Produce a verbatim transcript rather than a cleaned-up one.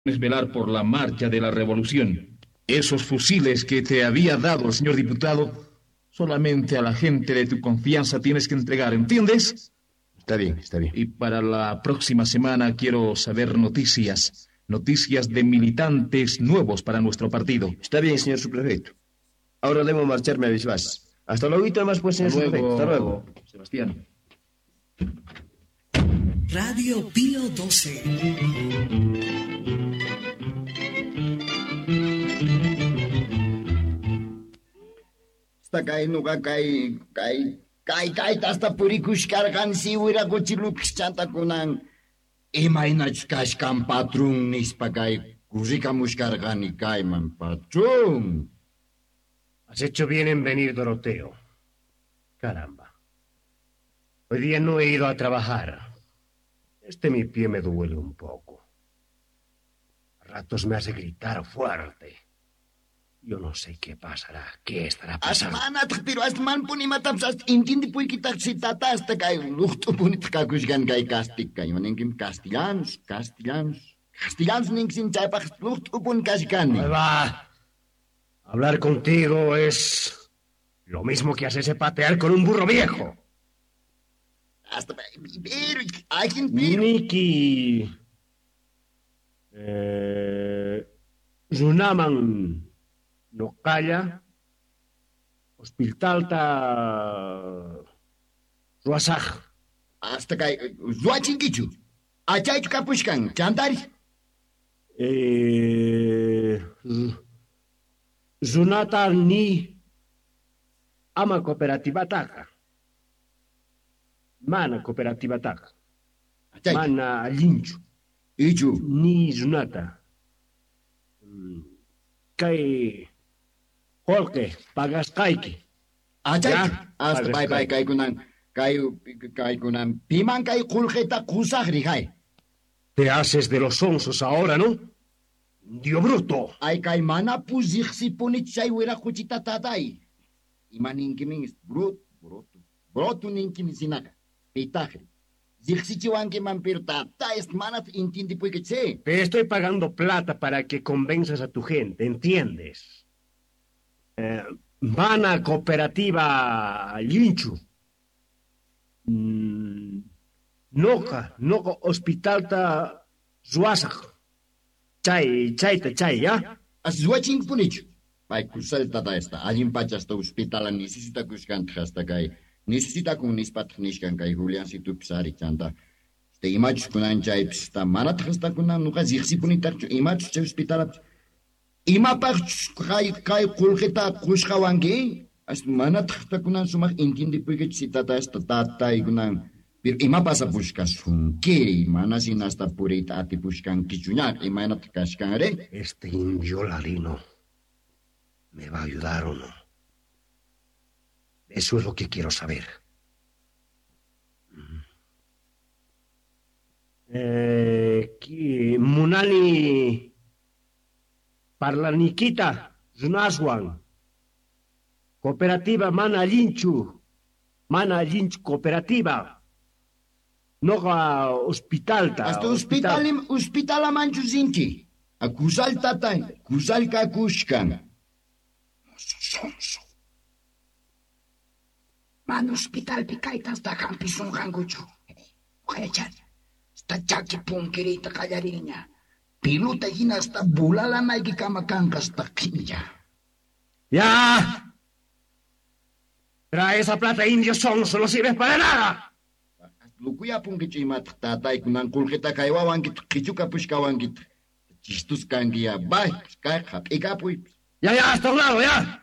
es velar por la marcha de la revolución. Esos fusiles que te había dado, señor diputado, solamente a la gente de tu confianza tienes que entregar, ¿entiendes? Está bien, está bien. Y para la próxima semana quiero saber noticias, noticias de militantes nuevos para nuestro partido. Está bien, señor subprefecto. Ahora debo marcharme a Bisbás. Hasta luego, más pues, señor Hasta luego, subprefecto. Hasta luego, Sebastián. Radio Pío doce. Hasta kay nuka kay kay kay kay hasta purikushkarqan siwirakuchilupis chantakunan imaynach kashkan patrón nispa kay kurrikamushkarqani kayman patrón. Has hecho bien en venir, Doroteo. Caramba. Hoy día no he ido a trabajar. Este mi pie me duele un poco. A ratos me hace gritar fuerte. Yo no sé qué pasará, qué estará pasando. Asmanat pero asman punimatams ast intindi puikitak sitata hasta kay luhto punit kakushgan kay kastik kay manengkim castellanos, castellanos. Castellanos ningsin chaypaq luhto pun kashkan. Ahí va. Hablar contigo es lo mismo que hacerse patear con un burro viejo. Hasta pero hay quien pero Niki. Eh, Zunaman no calla. Hospital ta Ruasaj. hasta kay zuachinkichu. Achay kapushkan chantari. Eh, Zunata ni ama cooperativa taka. Mana cooperativa taka. Achay Mana linchu. ichu. Ni Zunata. Mm, Kay Jorge Pagaskaiki. Achay Ya, hasta bye bye kay kunan kay kay kunan piman kay kulgeta kusagri kay. Te haces de los onzos ahora, ¿no? Dio bruto. Ay kay mana puziksi punit chay wira kuchita tatay. Imaninkimin brut brut brut ninkin sinaka. Pitagri. Zixchiwanke man pero tata es manat intindi puikeche. Te estoy pagando plata para que convenzas a tu gente, ¿entiendes? Eh, van a cooperativa Linchu. Mm, Noca, noca hospital ta Zuasak. Chay, chay, ta chay, ¿ya? Azwaching punich. Pai kusal tata esta. Alin pachasta hospitala necesita kuskan hasta kay. Necesita kun nispat nishkan kay Julián si tu psari chanta. Este imach kunan chay psta manat hasta kunan nuka zixsi punitar imach chay hospitala. Ima pach kay kay kulgeta kushkawange. As manat hasta kunan sumak intindi puike tata esta tata kunan. Pero ima pasa buscas funke, mana sin hasta purita ati buscan kichuñar, ima no te cascan re. Este indio lalino me va a ayudar o no. Eso es lo que quiero saber. Eh, ki- Munani Parlanikita Znaswan Cooperativa Mana Linchu Mana Linchu Cooperativa Noga hospital ta. Hasta hospital hospital manchu zinki. Akusal tatay, kusal kakushkan. Sonso. Man hospital pikaitas da campison rangucho. Ojecha. Sta chaki punkirita callariña. Piluta hina hasta bulala naiki kamakanka hasta kinja. ¡Ya! Trae esa plata, indio sonso, no sirves para nada. Lukuya punkichi mat tatay kunan kulketa kaywawankit kichuka pushkawankit. Chistus kangia bay, kay hap ikapuy. Ya, ya, hasta un lado, ya.